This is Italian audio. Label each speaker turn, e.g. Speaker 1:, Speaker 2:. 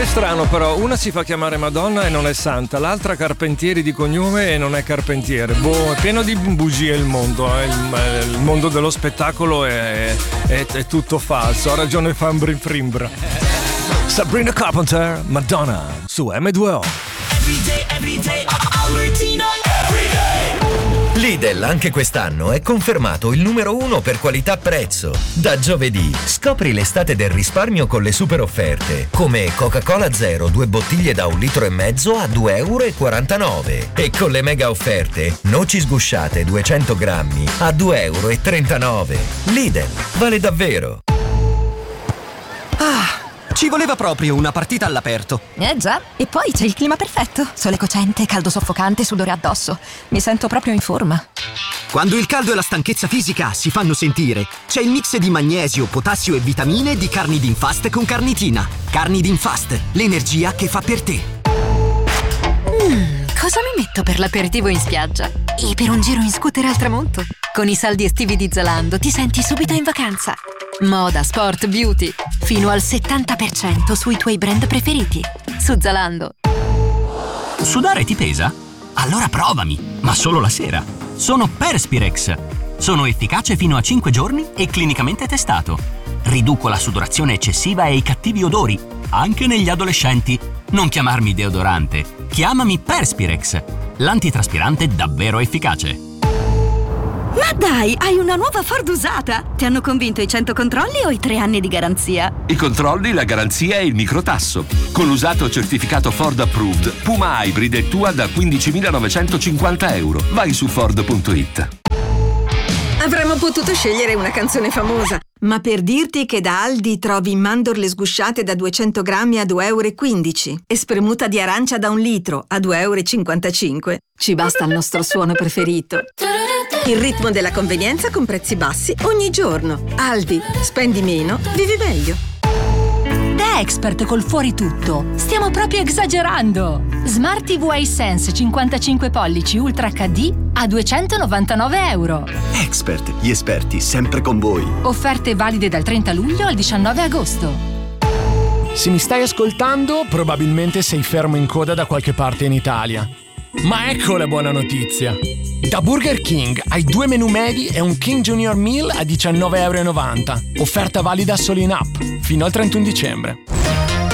Speaker 1: strano però, una si fa chiamare Madonna e non è santa, l'altra Carpentieri di cognome e non è carpentiere. Boh, è pieno di bugie il mondo, il mondo dello spettacolo è tutto falso. Ha ragione Fambri Frimbra. Sabrina Carpenter, Madonna, su M2O.
Speaker 2: Everyday, Albertino, everyday.
Speaker 3: Lidl anche quest'anno è confermato il numero 1 per qualità-prezzo. Da giovedì scopri l'estate del risparmio con le super offerte, come Coca-Cola Zero 2 bottiglie da 1,5 litri a €2,49 e con le mega offerte noci sgusciate 200 grammi a €2,39. Lidl, vale davvero.
Speaker 4: Ci voleva proprio una partita all'aperto.
Speaker 5: Già, e poi c'è il clima perfetto. Sole cocente, caldo soffocante, sudore addosso. Mi sento proprio in forma.
Speaker 4: Quando il caldo e la stanchezza fisica si fanno sentire, c'è il mix di magnesio, potassio e vitamine di Carnidin Fast con carnitina. Carnidin Fast, l'energia che fa per te.
Speaker 5: Cosa mi metto per l'aperitivo in spiaggia? E per un giro in scooter al tramonto? Con i saldi estivi di Zalando ti senti subito in vacanza. Moda, sport, beauty. Fino al 70% sui tuoi brand preferiti. Su Zalando.
Speaker 6: Sudare ti pesa? Allora provami, ma solo la sera. Sono Perspirex. Sono efficace fino a 5 giorni e clinicamente testato. Riduco la sudorazione eccessiva e i cattivi odori, anche negli adolescenti. Non chiamarmi deodorante, chiamami Perspirex. L'antitraspirante davvero efficace.
Speaker 7: Ma dai, hai una nuova Ford usata! Ti hanno convinto i 100 controlli o i 3 anni di garanzia?
Speaker 8: I controlli, la garanzia e il microtasso. Con l'usato certificato Ford Approved, Puma Hybrid è tua da €15.950. Vai su Ford.it.
Speaker 9: Avremmo potuto scegliere una canzone famosa, ma per dirti che da Aldi trovi mandorle sgusciate da 200 grammi a €2,15 e spremuta di arancia da 1 litro a €2,55, ci basta il nostro suono preferito. Il ritmo della convenienza con prezzi bassi ogni giorno. Aldi, spendi meno, vivi meglio.
Speaker 10: Da Expert col fuori tutto stiamo proprio esagerando. Smart TV iSense 55 pollici Ultra HD a €299.
Speaker 4: Expert, gli esperti sempre con voi.
Speaker 10: Offerte valide dal 30 luglio al 19 agosto.
Speaker 11: Se mi stai ascoltando, probabilmente sei fermo in coda da qualche parte in Italia. Ma ecco la buona notizia! Da Burger King hai 2 menù medi e un King Junior Meal a €19,90. Offerta valida solo in app, fino al 31 dicembre.